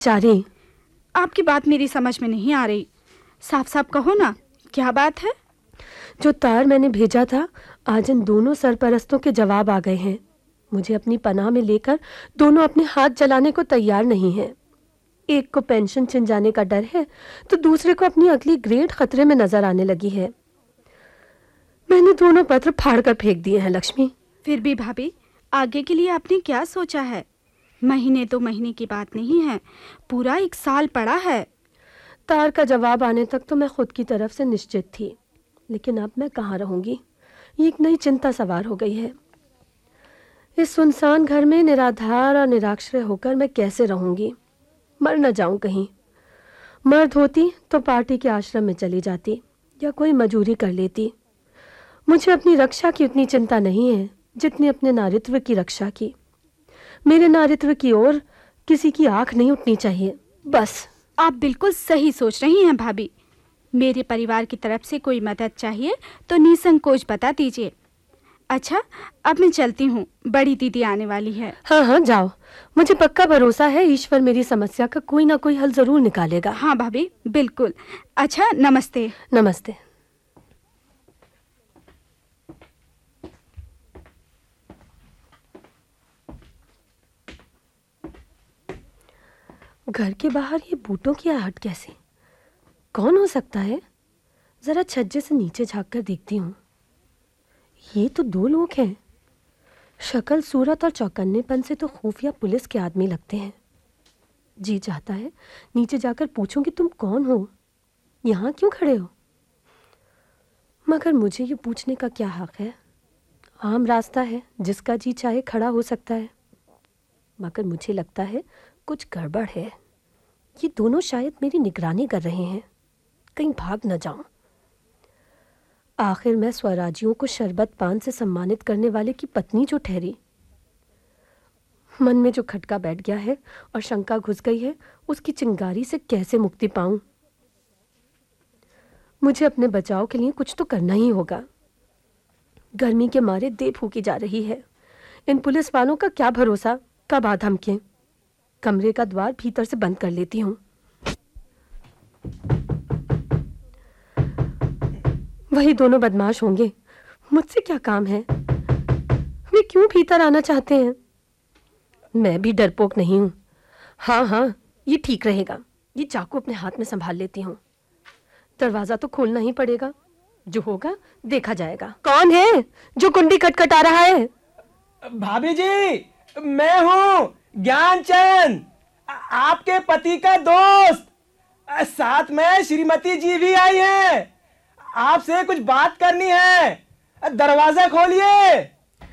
चारी, आपकी बात मेरी समझ में नहीं आ रही। साफ साफ कहो ना, क्या बात है? जो तार मैंने भेजा था, आज इन दोनों सरपरस्तों के जवाब आ गए हैं। मुझे अपनी पनाह में लेकर दोनों अपने हाथ जलाने को तैयार नहीं हैं। एक को पेंशन छिन जाने का डर है, तो दूसरे को अपनी अगली ग्रेड खतरे में नजर आने लगी है। मैंने दोनों पत्र फाड़ कर फेंक दिए हैं लक्ष्मी। फिर भी भाभी, आगे के लिए आपने क्या सोचा है? महीने तो महीने की बात नहीं है, पूरा 1 साल पड़ा है। तार का जवाब आने तक तो मैं खुद की तरफ से निश्चित थी, लेकिन अब मैं कहाँ रहूंगी, ये एक नई चिंता सवार हो गई है। इस सुनसान घर में निराधार और निराश्रय होकर मैं कैसे रहूंगी? मर न जाऊं कहीं। मर्द होती तो पार्टी के आश्रम में चली जाती या कोई मजूरी कर लेती। मुझे अपनी रक्षा की उतनी चिंता नहीं है जितनी अपने नारित्व की रक्षा की। मेरे नारित्व की ओर किसी की आंख नहीं उठनी चाहिए, बस। आप बिल्कुल सही सोच रही हैं भाभी। मेरे परिवार की तरफ से कोई मदद चाहिए तो निसंकोच बता दीजिए। अच्छा, अब मैं चलती हूँ, बड़ी दीदी आने वाली है। हाँ हाँ, जाओ। मुझे पक्का भरोसा है ईश्वर मेरी समस्या का कोई ना कोई हल जरूर निकालेगा। हाँ भाभी, बिल्कुल। अच्छा, नमस्ते। नमस्ते। घर के बाहर ये बूटों की आहट कैसे? कौन हो सकता है? जरा छज्जे से नीचे झांककर देखती हूँ। ये तो 2 लोग हैं। शक्ल, सूरत और चौकन्नेपन से तो खुफिया पुलिस के आदमी लगते हैं। जी चाहता है नीचे जाकर पूछूं कि तुम कौन हो, यहाँ क्यों खड़े हो? मगर मुझे ये पूछने का क्या हक है? आम रास्ता है, जिसका जी चाहे खड़ा हो सकता है। मगर मुझे लगता है कुछ गड़बड़ है। ये दोनों शायद मेरी निगरानी कर रहे हैं, कहीं भाग न जाऊं। आखिर मैं स्वराजियों को शरबत पान से सम्मानित करने वाले की पत्नी जो ठहरी। मन में जो खटका बैठ गया है और शंका घुस गई है, उसकी चिंगारी से कैसे मुक्ति पाऊं? मुझे अपने बचाव के लिए कुछ तो करना ही होगा। गर्मी के मारे देह फूकी जा रही है। इन पुलिस वालों का क्या भरोसा, कब आ धमकें। कमरे का द्वार भीतर से बंद कर लेती हूँ। वही दोनों बदमाश होंगे। मुझसे क्या काम है? वे क्यों भीतर आना चाहते हैं? मैं भी डरपोक नहीं हूँ। हाँ हाँ, ये ठीक रहेगा। ये चाकू अपने हाथ में संभाल लेती हूँ। दरवाजा तो खोलना ही पड़ेगा, जो होगा देखा जाएगा। कौन है जो कुंडी खटखटा रहा है? भाभी जी, मैं हूँ ज्ञानचंद, आपके पति का दोस्त। साथ में श्रीमती जी भी आई हैं। आपसे कुछ बात करनी है। दरवाजा खोलिए।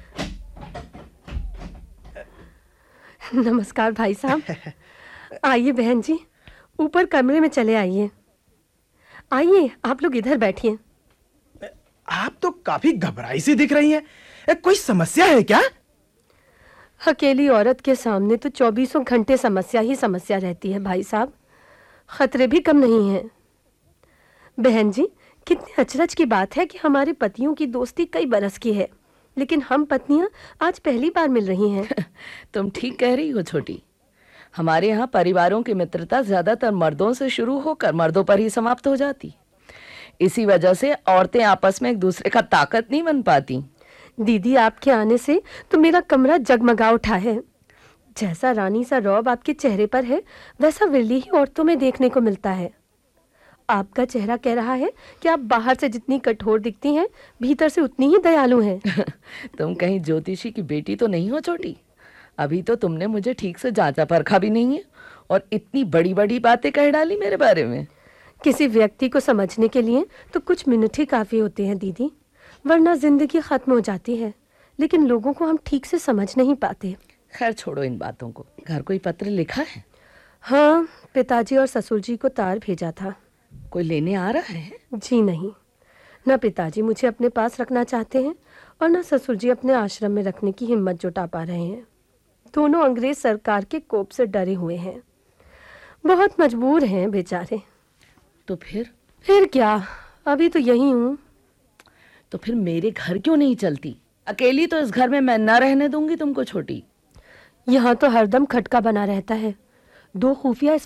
नमस्कार भाई साहब। आइए बहन जी, ऊपर कमरे में चले आइए। आइए, आप लोग इधर बैठिए। आप तो काफी घबराई सी दिख रही हैं। कोई समस्या है क्या? अकेली औरत के सामने तो 24 घंटे समस्या ही समस्या रहती है भाई साहब। खतरे भी कम नहीं हैं। बहन जी, कितने अचरज की बात है कि हमारे पतियों की दोस्ती कई बरस की है, लेकिन हम पत्नियां आज पहली बार मिल रही हैं। तुम ठीक कह रही हो छोटी। हमारे यहाँ परिवारों की मित्रता ज्यादातर मर्दों से शुरू होकर मर्दों पर ही समाप्त हो जाती। इसी वजह से औरतें आपस में एक दूसरे का ताकत नहीं बन पाती। दीदी, आपके आने से तो मेरा कमरा जगमगा उठा है। जैसा रानी सा रौब आपके चेहरे पर है, वैसा विरली ही औरतों में देखने को मिलता है। आपका चेहरा कह रहा है कि आप बाहर से जितनी कठोर दिखती हैं, भीतर से उतनी ही दयालु हैं। तुम कहीं ज्योतिषी की बेटी तो नहीं हो छोटी? अभी तो तुमने मुझे ठीक से जांचा परखा भी नहीं है और इतनी बड़ी बड़ी बातें कह डाली मेरे बारे में। किसी व्यक्ति को समझने के लिए तो कुछ मिनट ही काफी होते हैं दीदी, वरना जिंदगी खत्म हो जाती है। लेकिन लोगों को हम ठीक से समझ नहीं पाते। खैर छोड़ो इन बातों को। घर कोई पत्र लिखा है? हाँ, पिताजी और ससुर जी को तार भेजा था। कोई लेने आ रहा है? जी नहीं, न पिताजी मुझे अपने पास रखना चाहते हैं और न ससुर जी अपने आश्रम में रखने की हिम्मत जुटा पा रहे हैं। दोनों अंग्रेज सरकार के कोप से डरे हुए हैं। बहुत मजबूर हैं बेचारे। तो फिर क्या, अभी तो यही हूँ। तो फिर मेरे घर क्यों नहीं चलती? अकेली तो इस घर में मैं न रहने दूंगी तुमको छोटी। यहाँ तो हरदम खटका बना रहता है। दो खुफिया